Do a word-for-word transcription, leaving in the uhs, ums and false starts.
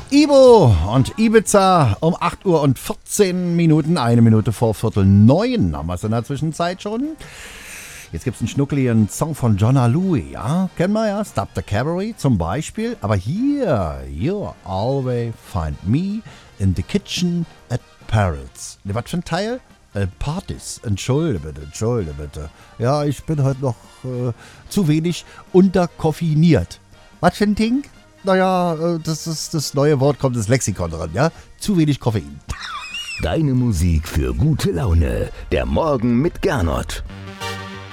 Ibo und Ibiza um acht Uhr und vierzehn Minuten, eine Minute vor Viertel neun haben wir es in der Zwischenzeit schon. Jetzt gibt es einen schnuckligen Song von Jonna Louie, ja, kennen wir ja, Stop the Cavalry zum Beispiel. Aber hier, you'll always find me in the kitchen at Parrots. Ne, was für ein Teil? Äh, Partys, entschuldige bitte, entschuldige bitte. Ja, ich bin heute noch äh, zu wenig unterkoffiniert. Was für ein Ding? Naja, das ist das neue Wort, kommt das Lexikon dran, ja? Zu wenig Koffein. Deine Musik für gute Laune. Der Morgen mit Gernot.